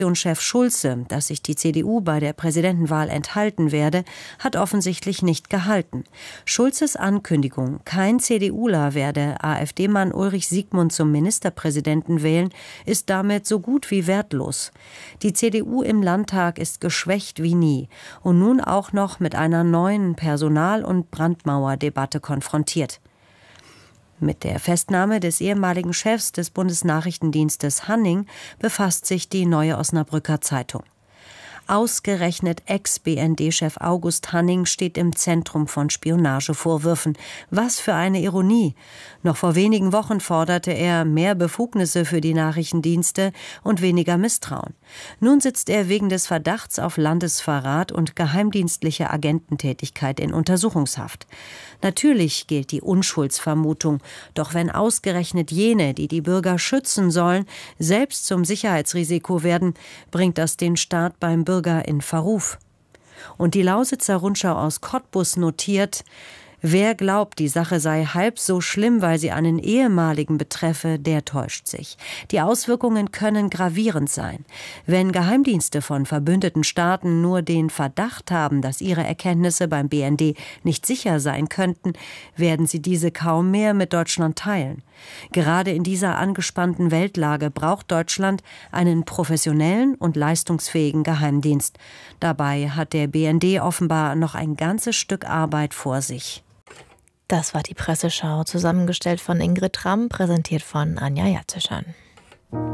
Chef Schulze, dass sich die CDU bei der Präsidentenwahl enthalten werde, hat offensichtlich nicht gehalten. Schulzes Ankündigung, kein CDUler werde AfD-Mann Ulrich Siegmund zum Ministerpräsidenten wählen, ist damit so gut wie wertlos. Die CDU im Landtag ist geschwächt wie nie und nun auch noch mit einer neuen Personal- und Brandmauerdebatte konfrontiert. Mit der Festnahme des ehemaligen Chefs des Bundesnachrichtendienstes Hanning befasst sich die Neue Osnabrücker Zeitung. Ausgerechnet Ex-BND-Chef August Hanning steht im Zentrum von Spionagevorwürfen. Was für eine Ironie! Noch vor wenigen Wochen forderte er mehr Befugnisse für die Nachrichtendienste und weniger Misstrauen. Nun sitzt er wegen des Verdachts auf Landesverrat und geheimdienstliche Agententätigkeit in Untersuchungshaft. Natürlich gilt die Unschuldsvermutung, doch wenn ausgerechnet jene, die die Bürger schützen sollen, selbst zum Sicherheitsrisiko werden, bringt das den Staat beim Bürger in Verruf. Und die Lausitzer Rundschau aus Cottbus notiert: Wer glaubt, die Sache sei halb so schlimm, weil sie einen Ehemaligen betreffe, der täuscht sich. Die Auswirkungen können gravierend sein. Wenn Geheimdienste von verbündeten Staaten nur den Verdacht haben, dass ihre Erkenntnisse beim BND nicht sicher sein könnten, werden sie diese kaum mehr mit Deutschland teilen. Gerade in dieser angespannten Weltlage braucht Deutschland einen professionellen und leistungsfähigen Geheimdienst. Dabei hat der BND offenbar noch ein ganzes Stück Arbeit vor sich. Das war die Presseschau, zusammengestellt von Ingrid Ramm, präsentiert von Anja Jatzischan.